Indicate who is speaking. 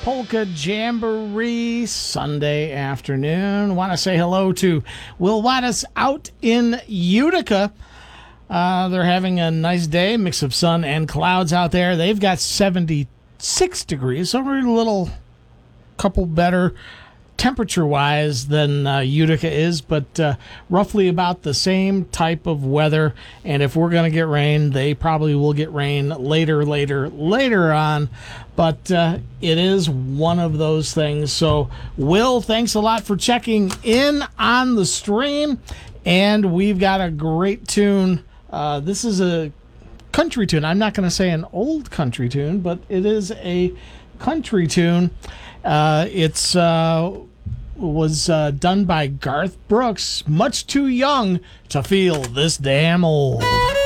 Speaker 1: Polka Jamboree Sunday afternoon. Want to say hello to Will Wattis out in Utica. They're having a nice day, mix of sun and clouds out there. They've got 76 degrees, so we're a little couple better temperature-wise than Utica is, but roughly about the same type of weather. And if we're going to get rain, they probably will get rain later on. But it is one of those things. So, Will, thanks a lot for checking in on the stream. And we've got a great tune. This is a country tune. I'm not going to say an old country tune, but it is a country tune. It's was done by Garth Brooks, Much Too Young to Feel This Damn Old.